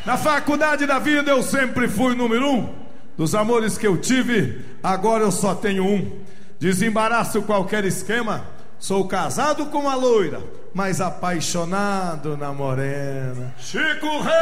Na faculdade da vida eu sempre fui número 1. Dos amores que eu tive, agora eu só tenho um. Desembaraço qualquer esquema. Sou casado com uma loira, mas apaixonado na morena. Chico Rei!